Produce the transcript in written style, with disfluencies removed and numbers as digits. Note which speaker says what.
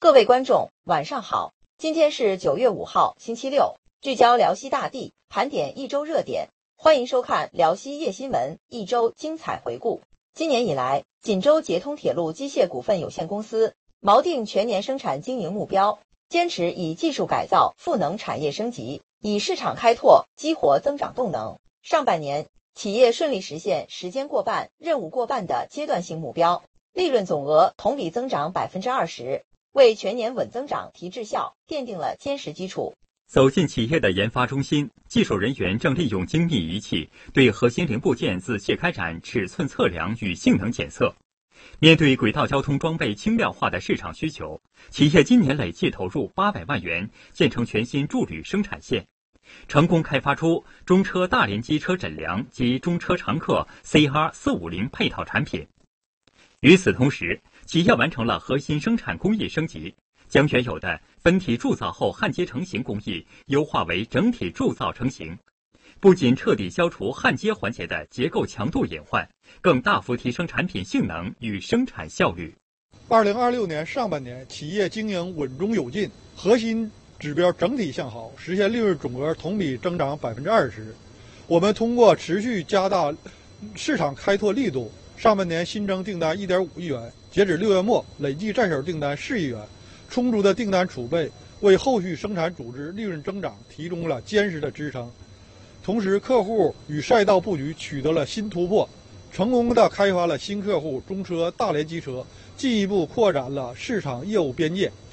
Speaker 1: 各位观众，晚上好！今天是9月5号，星期六，聚焦辽西大地，盘点一周热点，欢迎收看辽西夜新闻一周精彩回顾。今年以来，锦州捷通铁路机械股份有限公司锚定全年生产经营目标，坚持以技术改造赋能产业升级，以市场开拓激活增长动能。上半年，企业顺利实现时间过半、任务过半的阶段性目标，利润总额同比增长20%，为全年稳增长提质效奠定了坚实基础。
Speaker 2: 走进企业的研发中心，技术人员正利用精密仪器对核心零部件仔细开展尺寸测量与性能检测。面对轨道交通装备轻量化的市场需求，企业今年累计投入800万元建成全新铸铝生产线，成功开发出中车大连机车诊梁及中车常客 CR450 配套产品。与此同时，企业完成了核心生产工艺升级，将原有的分体铸造后焊接成型工艺优化为整体铸造成型，不仅彻底消除焊接环节的结构强度隐患，更大幅提升产品性能与生产效率。
Speaker 3: 2026年上半年，企业经营稳中有进，核心指标整体向好，实现利润总额同比增长20%。我们通过持续加大市场开拓力度，上半年新增订单1.5亿元，截止6月末，累计在手订单4亿元，充足的订单储备为后续生产组织利润增长提供了坚实的支撑。同时，客户与赛道布局取得了新突破，成功的开发了新客户中车大连机车，进一步扩展了市场业务边界。